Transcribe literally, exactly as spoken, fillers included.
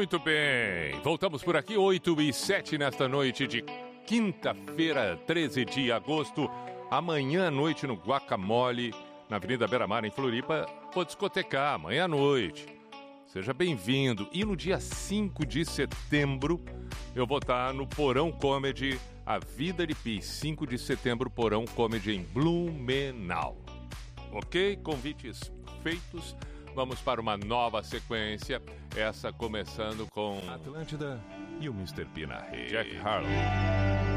Muito bem, voltamos por aqui, oito e sete nesta noite de quinta-feira, treze de agosto. Amanhã à noite no Guacamole, na Avenida Beira-Mar, em Floripa, vou discotecar, amanhã à noite. Seja bem-vindo. E no dia cinco de setembro, eu vou estar no Porão Comedy, A Vida de Pi. cinco de setembro, Porão Comedy em Blumenau. Ok? Convites feitos. Vamos para uma nova sequência. Essa começando com Atlântida e o mister P na rede. Jack Harlow.